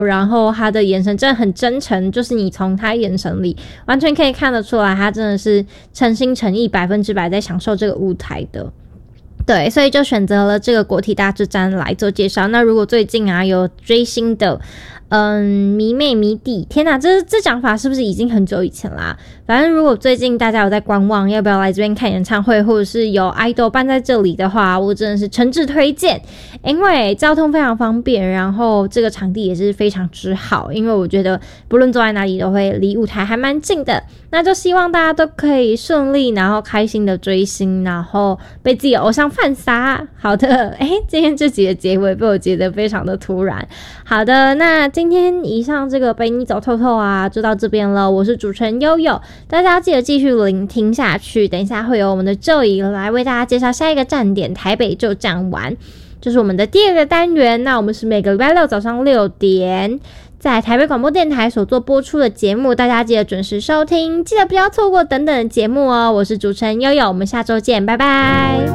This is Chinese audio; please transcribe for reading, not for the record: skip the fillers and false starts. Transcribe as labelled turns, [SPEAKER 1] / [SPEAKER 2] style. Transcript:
[SPEAKER 1] 然后他的眼神真的很真诚，就是你从他眼神里完全可以看得出来，他真的是诚心诚意100%在享受这个舞台的。对，所以就选择了这个国体大之战来做介绍。那如果最近有追星的迷妹迷弟，天哪，这讲法是不是已经很久以前啦？反正如果最近大家有在观望要不要来这边看演唱会，或者是有 idol 办在这里的话，我真的是诚挚推荐，因为交通非常方便，然后这个场地也是非常之好，因为我觉得不论坐在哪里都会离舞台还蛮近的。那就希望大家都可以顺利，然后开心的追星，然后被自己的偶像犯傻。好的，今天这集的结尾被我觉得非常的突然。好的，那今天以上这个陪你走透透就到这边了。我是主持人悠悠，大家记得继续聆听下去。等一下会有我们的Joey来为大家介绍下一个站点台北就这样玩，就是我们的第2个单元。那我们是每个礼拜六早上6点在台北广播电台所做播出的节目，大家记得准时收听，记得不要错过等等的节目哦。我是主持人悠悠，我们下周见，拜拜。